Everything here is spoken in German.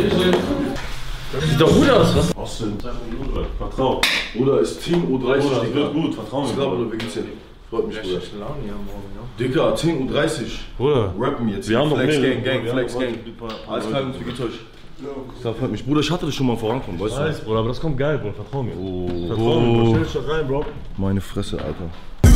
Sieht doch gut aus, was? Was denn? Vertrau. Bruder, ist Team U30. Bruder, das wird gut, vertrau mir. Bruder, wie geht's dir? Freut mich, Bruder. Dicker, 10:30 Uhr. Bruder, Rappen jetzt. wir haben noch Flex mehrere. Gang, Flex Gang. Alles klar, Jungs, wie geht's euch? Das freut mich. Bruder, ich hatte das schon mal vorankommen, weißt du? Bruder, aber das kommt geil, Bruder, vertrau mir. Oh. Vertrau mir, Bro. Stell dich doch rein, Bro. Meine Fresse, Alter.